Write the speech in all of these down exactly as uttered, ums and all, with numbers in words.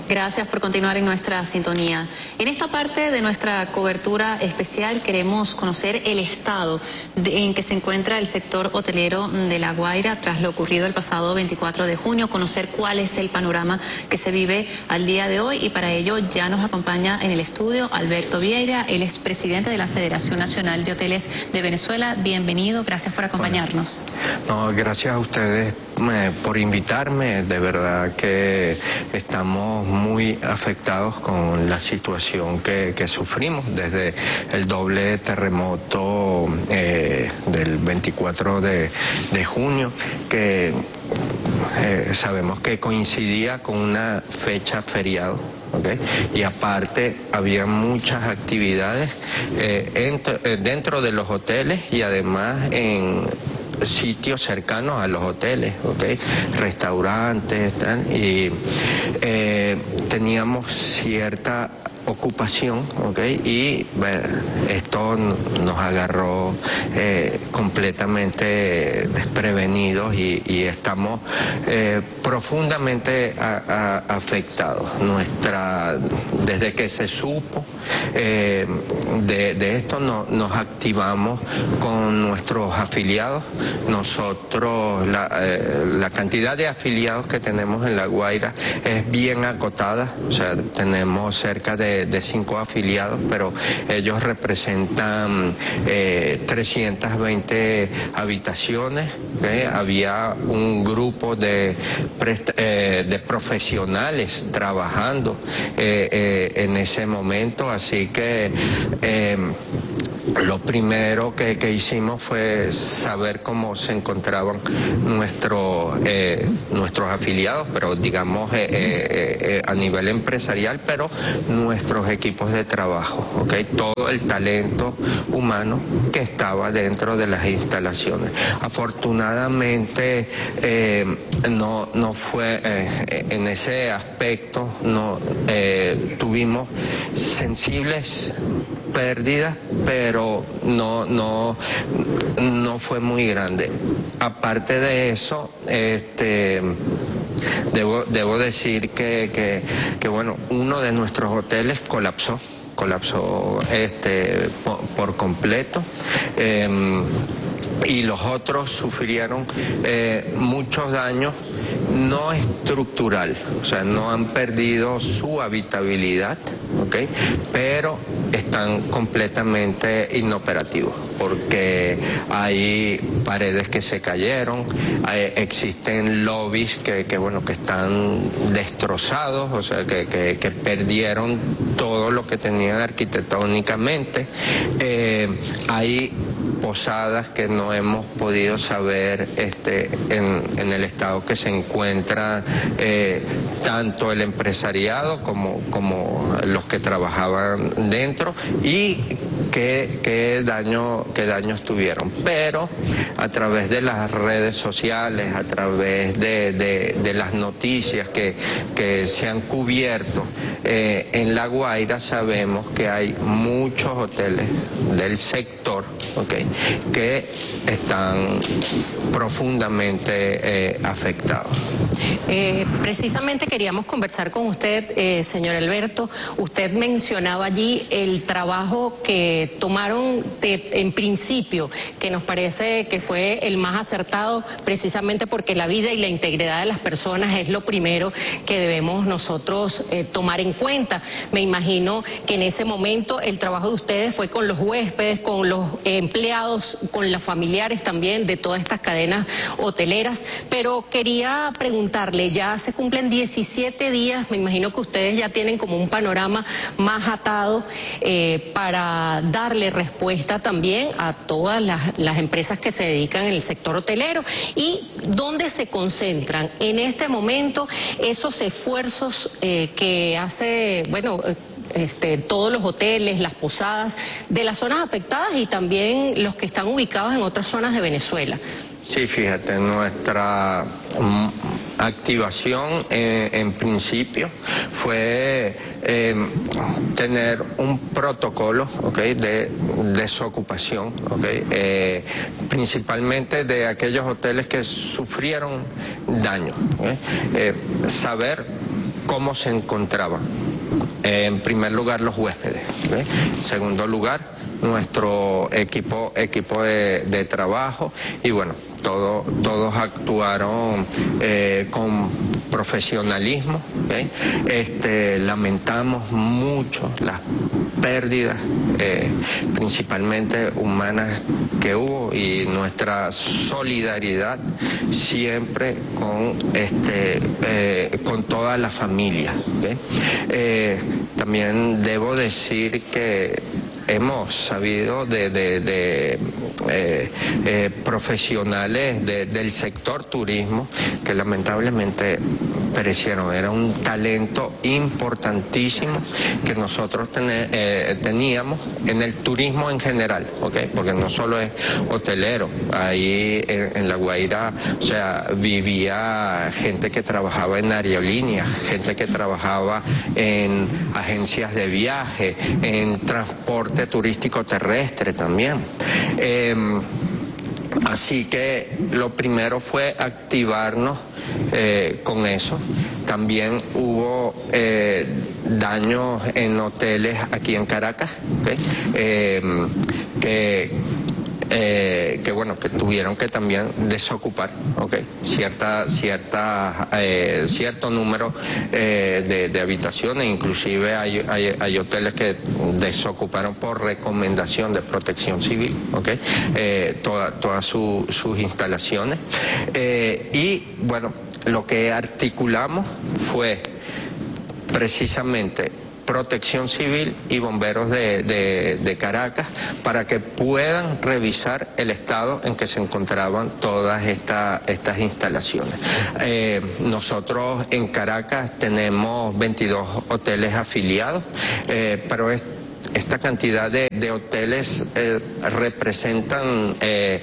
Gracias por continuar en nuestra sintonía. En esta parte de nuestra cobertura especial queremos conocer el estado de, en que se encuentra el sector hotelero de La Guaira tras lo ocurrido el pasado veinticuatro de junio, conocer cuál es el panorama que se vive al día de hoy, y para ello ya nos acompaña en el estudio Alberto Vieira, él es presidente de la Federación Nacional de Hoteles de Venezuela. Bienvenido, gracias por acompañarnos. No, gracias a ustedes eh, por invitarme, de verdad que estamos muy afectados con la situación que, que sufrimos desde el doble terremoto eh, del veinticuatro de junio, que eh, sabemos que coincidía con una fecha feriado. Okay. Y aparte había muchas actividades eh, ent- eh, dentro de los hoteles y además en sitios cercanos a los hoteles, okay, restaurantes, tal, y eh, teníamos cierta ocupación, okay, y bueno, esto nos agarró eh, completamente desprevenidos y, y estamos eh, profundamente a, a, afectados. Nuestra, desde que se supo eh, de, de esto no, nos activamos con nuestros afiliados. Nosotros, la, eh, la cantidad de afiliados que tenemos en La Guaira es bien acotada, o sea, tenemos cerca de de cinco afiliados, pero ellos representan eh, trescientas veinte habitaciones. ¿Okay? Había un grupo de, eh, de profesionales trabajando eh, eh, en ese momento, así que eh, lo primero que, que hicimos fue saber cómo se encontraban nuestros eh, nuestros afiliados, pero digamos eh, eh, eh, a nivel empresarial, pero nuestros equipos de trabajo, ¿okay? Todo el talento humano que estaba dentro de las instalaciones. Afortunadamente eh, no, no fue eh, en ese aspecto, no eh, tuvimos sensibles pérdidas, pero no, no, no fue muy grande. Aparte de eso, este, debo, debo decir que, que, que bueno, uno de nuestros hoteles colapsó. colapsó este por, por completo eh, y los otros sufrieron eh, muchos daños no estructural, o sea, no han perdido su habitabilidad, ¿okay? Pero están completamente inoperativos porque hay paredes que se cayeron, hay, existen lobbies que, que bueno que están destrozados, o sea que, que, que perdieron todo lo que tenían arquitectónicamente. Eh, hay posadas que no hemos podido saber este, en, en el estado que se encuentra eh, tanto el empresariado como, como los que trabajaban dentro, y qué, qué, daño, qué daños tuvieron. Pero a través de las redes sociales, a través de, de, de las noticias que, que se han cubierto eh, en La Guaira, sabemos que hay muchos hoteles del sector, ¿okay?, que están profundamente eh, afectados. Eh, precisamente queríamos conversar con usted, eh, señor Alberto. Usted mencionaba allí el trabajo que tomaron de, en principio, que nos parece que fue el más acertado, precisamente porque la vida y la integridad de las personas es lo primero que debemos nosotros eh, tomar en cuenta. Me imagino que en ese momento el trabajo de ustedes fue con los huéspedes, con los empleados, con los familiares también de todas estas cadenas hoteleras, pero quería preguntarle, ya se cumplen diecisiete días, me imagino que ustedes ya tienen como un panorama más atado eh, para darle respuesta también a todas las, las empresas que se dedican en el sector hotelero. ¿Y dónde se concentran en este momento esos esfuerzos eh, que hace, bueno, Este, todos los hoteles, las posadas de las zonas afectadas y también los que están ubicados en otras zonas de Venezuela? Sí, fíjate, nuestra mm, activación eh, en principio fue eh, tener un protocolo, ¿okay?, de desocupación, ¿okay?, eh, principalmente de aquellos hoteles que sufrieron daño, ¿okay? eh, saber cómo se encontraban. Eh, en primer lugar, los huéspedes. ¿Ve? En segundo lugar, nuestro equipo equipo de, de trabajo, y bueno, todo, todos actuaron eh, con profesionalismo. ¿Okay? Este, lamentamos mucho las pérdidas, eh, principalmente humanas, que hubo, y nuestra solidaridad siempre con este eh, con toda la familia. ¿Okay? Eh, también debo decir que hemos sabido de, de, de eh, eh, profesionales de, del sector turismo que lamentablemente perecieron. Era un talento importantísimo que nosotros ten, eh, teníamos en el turismo en general, ¿okay? Porque no solo es hotelero. Ahí en, en La Guaira, o sea, vivía gente que trabajaba en aerolíneas, gente que trabajaba en agencias de viaje, en transporte turístico terrestre también. Eh, Así que lo primero fue activarnos eh, con eso. También hubo eh, daños en hoteles aquí en Caracas, ¿okay? eh, que Eh, que bueno, que tuvieron que también desocupar, okay, cierta, cierta, eh, cierto número eh, de, de habitaciones. Inclusive hay, hay, hay hoteles que desocuparon por recomendación de Protección Civil, okay, eh, toda, todas su, sus instalaciones. Eh, y bueno, lo que articulamos fue precisamente Protección Civil y bomberos de, de, de Caracas, para que puedan revisar el estado en que se encontraban todas esta, estas instalaciones. Eh, nosotros en Caracas tenemos veintidós hoteles afiliados, eh, pero es esta cantidad de, de hoteles eh, representan eh,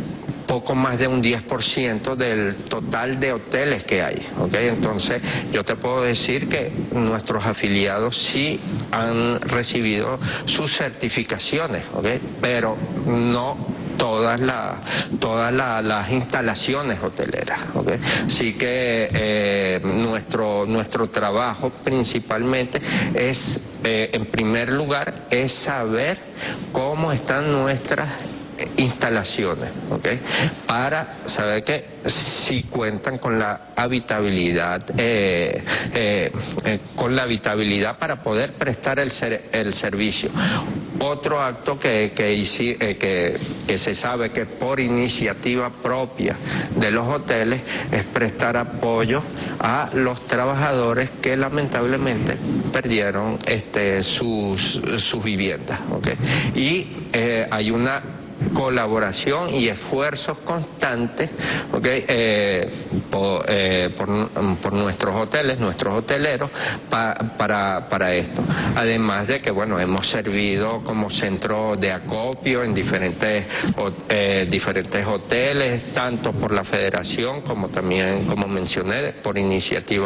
poco más de un diez por ciento del total de hoteles que hay, ¿okay? Entonces yo te puedo decir que nuestros afiliados sí han recibido sus certificaciones, ¿okay? Pero no todas, la, todas la, las instalaciones hoteleras, ¿okay? Así que eh, nuestro, nuestro trabajo principalmente es, eh, en primer lugar, es saber cómo están nuestras instalaciones, ¿okay? Para saber que si cuentan con la habitabilidad, eh, eh, eh, con la habitabilidad para poder prestar el, ser, el servicio. Otro acto que, que, eh, que, que se sabe que por iniciativa propia de los hoteles es prestar apoyo a los trabajadores que lamentablemente perdieron este, sus, sus viviendas, ¿okay? Y eh, hay una colaboración y esfuerzos constantes, ¿okay? eh, por, eh, por, por nuestros hoteles, nuestros hoteleros, pa, para, para esto. Además de que, bueno, hemos servido como centro de acopio en diferentes, eh, diferentes hoteles, tanto por la federación como también, como mencioné, por iniciativa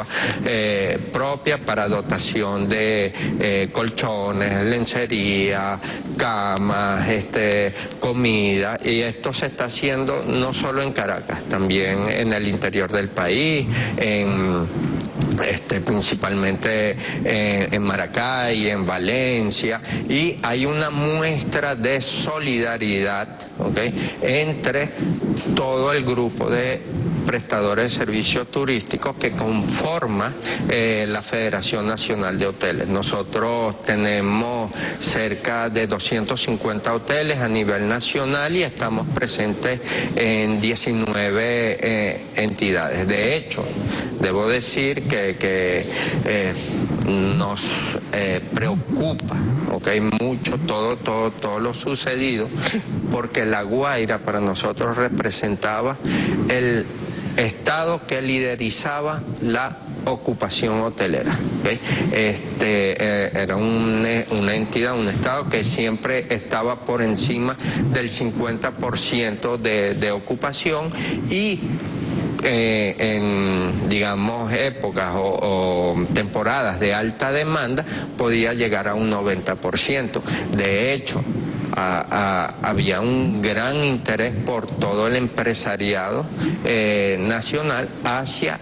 eh, propia, para dotación de eh, colchones, lencería, camas, este, comida. Y esto se está haciendo no solo en Caracas, también en el interior del país, en, este, principalmente en, en Maracay, en Valencia, y hay una muestra de solidaridad, ¿okay? Entre todo el grupo de prestadores de servicios turísticos que conforma eh, la Federación Nacional de Hoteles. Nosotros tenemos cerca de doscientos cincuenta hoteles a nivel nacional y estamos presentes en diecinueve eh, entidades. De hecho, debo decir que, que eh, nos eh, preocupa, ¿okay? mucho todo, todo, todo lo sucedido, porque La Guaira para nosotros representaba el estado que liderizaba la ocupación hotelera, ¿okay? Este, eh, era un, una entidad, un estado que siempre estaba por encima del cincuenta por ciento de, de ocupación, y Eh, en, digamos, épocas o, o temporadas de alta demanda podía llegar a un noventa por ciento. De hecho, a, a, había un gran interés por todo el empresariado eh, nacional hacia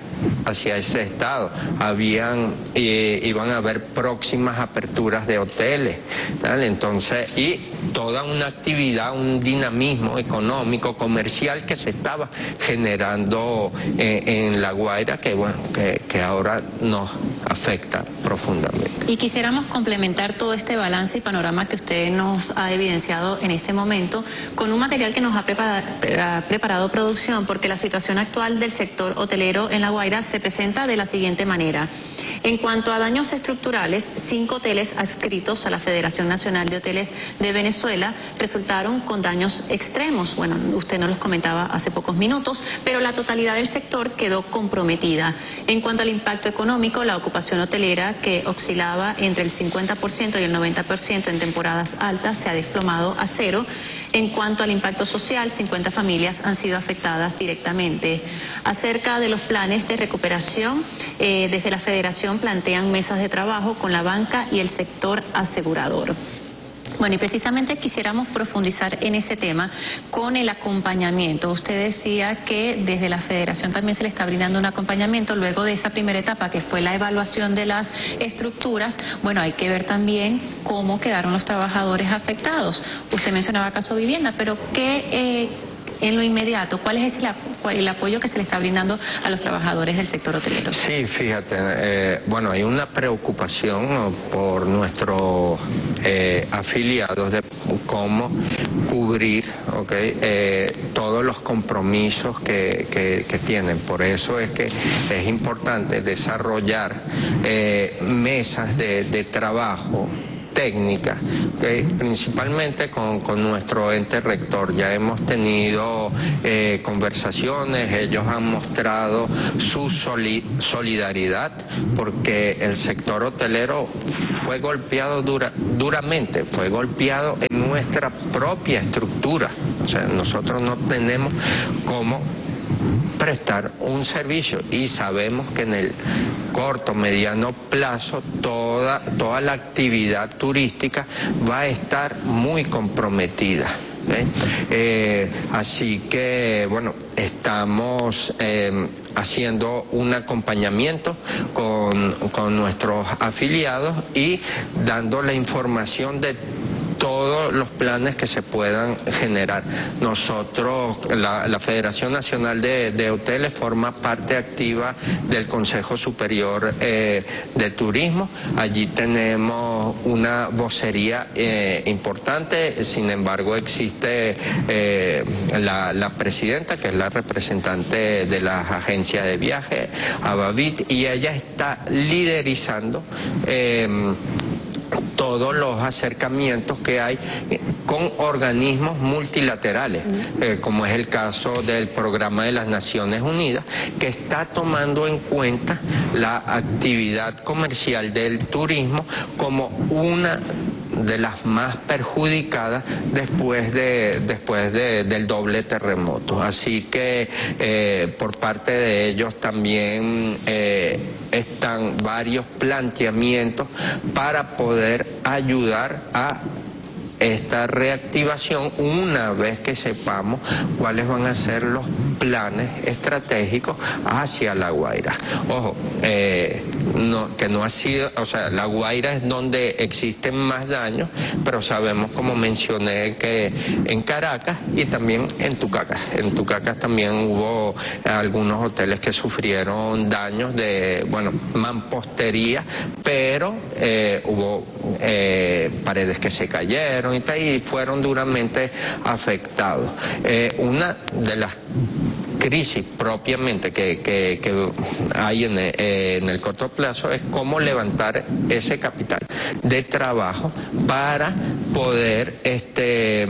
hacia ese estado. Habían, eh, iban a haber próximas aperturas de hoteles, ¿vale? Entonces, y toda una actividad, un dinamismo económico, comercial que se estaba generando en, en La Guaira, que bueno, que, que ahora nos afecta profundamente. Y quisiéramos complementar todo este balance y panorama que usted nos ha evidenciado en este momento con un material que nos ha preparado, preparado producción, porque la situación actual del sector hotelero en La Guaira se presenta de la siguiente manera. En cuanto a daños estructurales, cinco hoteles adscritos a la Federación Nacional de Hoteles de Venezuela resultaron con daños extremos. Bueno, usted nos los comentaba hace pocos minutos, pero la totalidad del sector quedó comprometida. En cuanto al impacto económico, la ocupación hotelera, que oscilaba entre el cincuenta por ciento y el noventa por ciento en temporadas altas, se ha desplomado a cero. En cuanto al impacto social, cincuenta familias han sido afectadas directamente. Acerca de los planes de recuperación, eh, desde la Federación plantean mesas de trabajo con la banca y el sector asegurador. Bueno, y precisamente quisiéramos profundizar en ese tema con el acompañamiento. Usted decía que desde la Federación también se le está brindando un acompañamiento luego de esa primera etapa que fue la evaluación de las estructuras. Bueno, hay que ver también cómo quedaron los trabajadores afectados. Usted mencionaba Caso Vivienda, pero ¿qué eh, en lo inmediato, cuál es el, el apoyo que se le está brindando a los trabajadores del sector hotelero? Sí, fíjate, eh, bueno, hay una preocupación, ¿no?, por nuestros eh, afiliados de cómo cubrir, okay, eh, todos los compromisos que, que, que tienen. Por eso es que es importante desarrollar eh, mesas de, de trabajo técnica, ¿okay?, principalmente con, con nuestro ente rector. Ya hemos tenido eh, conversaciones, ellos han mostrado su soli solidaridad porque el sector hotelero fue golpeado dura, duramente, fue golpeado en nuestra propia estructura. O sea, nosotros no tenemos cómo prestar un servicio y sabemos que en el corto, mediano plazo toda, toda la actividad turística va a estar muy comprometida. ¿Eh? Eh, así que, bueno, estamos eh, haciendo un acompañamiento con, con nuestros afiliados y dando la información de todos los planes que se puedan generar. Nosotros, la, la Federación Nacional de, de Hoteles forma parte activa del Consejo Superior eh, de Turismo. Allí tenemos una vocería eh, importante, sin embargo existe eh, la, la presidenta, que es la representante de las agencias de viaje, Abavit, y ella está liderizando eh, todos los acercamientos que hay con organismos multilaterales, eh, como es el caso del Programa de las Naciones Unidas, que está tomando en cuenta la actividad comercial del turismo como una de las más perjudicadas después de después de, del doble terremoto. Así que eh, por parte de ellos también eh, están varios planteamientos para poder ayudar a esta reactivación una vez que sepamos cuáles van a ser los planes estratégicos hacia La Guaira. Ojo, eh, no, que no ha sido, o sea, La Guaira es donde existen más daños, pero sabemos, como mencioné, que en Caracas y también en Tucacas. En Tucacas también hubo algunos hoteles que sufrieron daños de, bueno, mampostería, pero eh, hubo eh, paredes que se cayeron y fueron duramente afectados. Eh, una de las crisis propiamente que, que, que hay en el, eh, en el corto plazo es cómo levantar ese capital de trabajo para poder este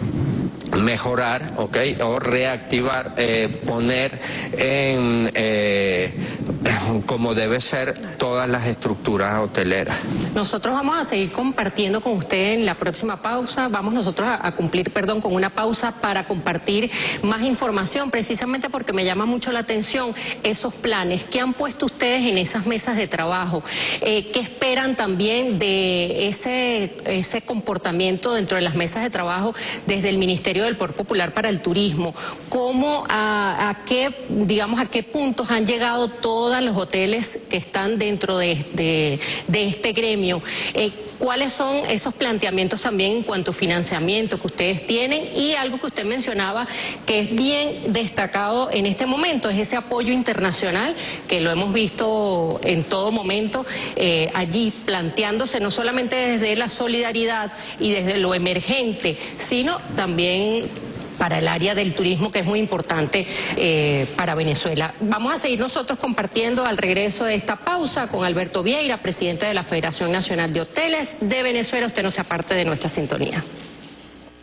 mejorar, ¿ok?, o reactivar, eh, poner en eh, como debe ser todas las estructuras hoteleras. Nosotros vamos a seguir compartiendo con usted en la próxima pausa. Vamos nosotros a, a cumplir, perdón, con una pausa para compartir más información, precisamente porque me llama mucho la atención esos planes que han puesto ustedes en esas mesas de trabajo. Eh, ¿Qué esperan también de ese, ese comportamiento dentro de las mesas de trabajo desde el Ministerio Ministerio del Poder Popular para el Turismo, ¿cómo, a, a qué, digamos, a qué puntos han llegado todos los hoteles que están dentro de, de, de este gremio? Eh, ¿Cuáles son esos planteamientos también en cuanto a financiamiento que ustedes tienen? Y algo que usted mencionaba que es bien destacado en este momento, es ese apoyo internacional que lo hemos visto en todo momento eh, allí planteándose no solamente desde la solidaridad y desde lo emergente, sino también para el área del turismo, que es muy importante eh, para Venezuela. Vamos a seguir nosotros compartiendo al regreso de esta pausa con Alberto Vieira, presidente de la Federación Nacional de Hoteles de Venezuela. Usted no se aparte de nuestra sintonía.